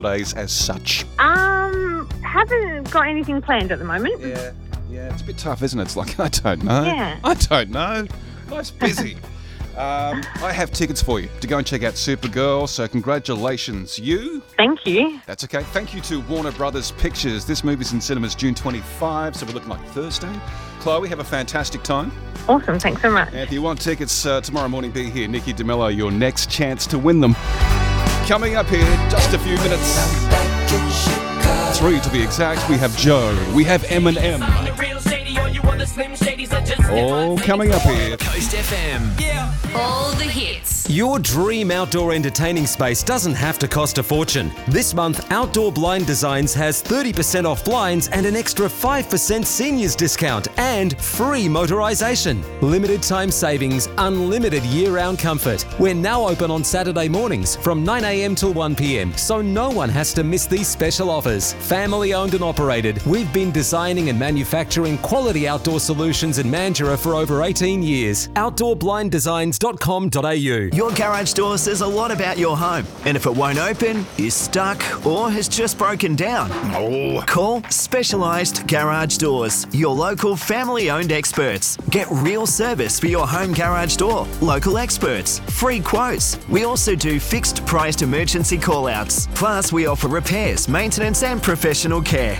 days as such? Haven't got anything planned at the moment. Yeah, it's a bit tough, isn't it? It's like, I don't know. Yeah. I don't know. Life's busy. I have tickets for you to go and check out Supergirl, so congratulations, you. Thank you. That's okay. Thank you to Warner Brothers Pictures. This movie's in cinemas June 25, so we're looking like Thursday. Chloe, have a fantastic time. Awesome, thanks so much. And if you want tickets tomorrow morning, be here. Nikki DeMello, your next chance to win them. Coming up here, just a few minutes. 3 to be exact. We have Joe. We have Eminem. All coming up here. Coast FM. All the hits. Your dream outdoor entertaining space doesn't have to cost a fortune. This month, Outdoor Blind Designs has 30% off blinds and an extra 5% seniors discount and free motorisation. Limited time savings, unlimited year-round comfort. We're now open on Saturday mornings from 9 a.m. till 1 p.m, so no one has to miss these special offers. Family owned and operated, we've been designing and manufacturing quality outdoor solutions in Mandurah for over 18 years. OutdoorBlindDesigns.com.au. Your garage door says a lot about your home. And if it won't open, is stuck, or has just broken down, call Specialised Garage Doors, your local family-owned experts. Get real service for your home garage door, local experts, free quotes. We also do fixed-priced emergency call-outs. Plus, we offer repairs, maintenance and professional care.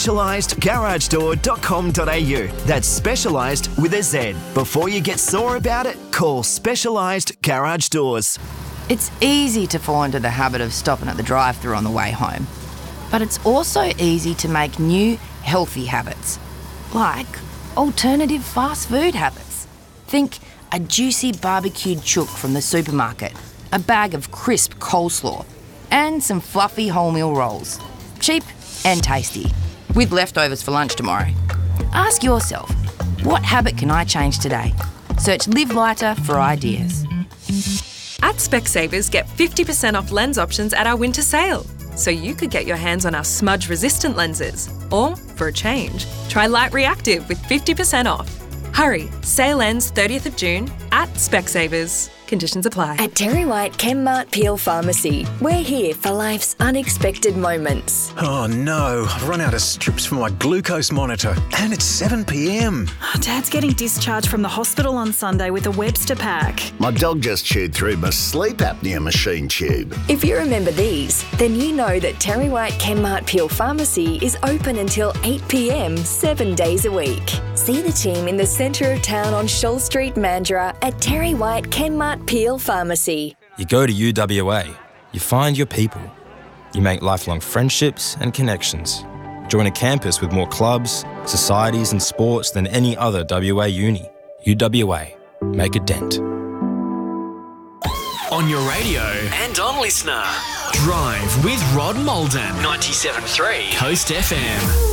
SpecialisedGarageDoor.com.au. That's specialised with a Z. Before you get sore about it, call Specialised Garage Doors. It's easy to fall into the habit of stopping at the drive-thru on the way home. But it's also easy to make new, healthy habits, like alternative fast food habits. Think a juicy barbecued chook from the supermarket, a bag of crisp coleslaw, and some fluffy wholemeal rolls. Cheap and tasty, with leftovers for lunch tomorrow. Ask yourself, what habit can I change today? Search Live Lighter for ideas. At Specsavers, get 50% off lens options at our winter sale. So you could get your hands on our smudge-resistant lenses. Or, for a change, try Light Reactive with 50% off. Hurry, sale ends 30th of June at Specsavers. Conditions apply. At Terry White Chemmart Peel Pharmacy, we're here for life's unexpected moments. Oh no, I've run out of strips for my glucose monitor and it's 7 p.m. Dad's getting discharged from the hospital on Sunday with a Webster pack. My dog just chewed through my sleep apnea machine tube. If you remember these, then you know that Terry White Chemmart Peel Pharmacy is open until 8 p.m, 7 days a week. See the team in the centre of town on Shoal Street, Mandurah at Terry White Chemmart Peel Pharmacy. You go to UWA, you find your people. You make lifelong friendships and connections. Join a campus with more clubs, societies and sports than any other WA uni. UWA. Make a dent. On your radio and on Listener. Drive with Rod Molden. 97.3 Coast FM.